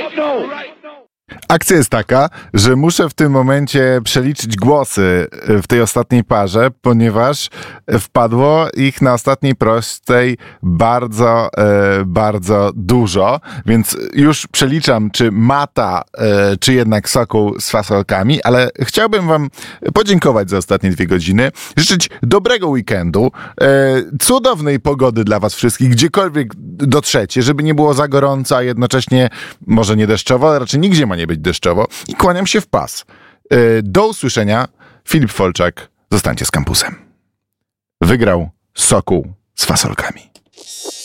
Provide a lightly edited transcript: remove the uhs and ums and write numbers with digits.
Akcja jest taka, że muszę w tym momencie przeliczyć głosy w tej ostatniej parze, ponieważ wpadło ich na ostatniej prostej bardzo, bardzo dużo, więc już przeliczam, czy Mata, czy jednak Sokół z fasolkami, ale chciałbym wam podziękować za ostatnie 2 godziny, życzyć dobrego weekendu, cudownej pogody dla was wszystkich, gdziekolwiek dotrzecie, żeby nie było za gorąco, a jednocześnie może nie deszczowo, ale raczej nigdzie ma nie być deszczowo i kłaniam się w pas. Do usłyszenia. Filip Folczak. Zostańcie z kampusem. Wygrał Sokół z fasolkami.